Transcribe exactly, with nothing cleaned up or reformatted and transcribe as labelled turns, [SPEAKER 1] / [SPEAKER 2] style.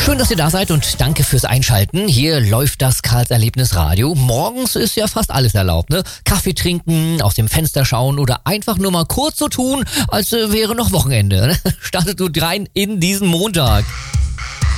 [SPEAKER 1] Schön, dass ihr da seid und danke fürs Einschalten. Hier läuft das Karls Erlebnis Radio. Morgens ist ja fast alles erlaubt, ne? Kaffee trinken, aus dem Fenster schauen oder einfach nur mal kurz so tun, als wäre noch Wochenende. Startet du rein in diesen Montag.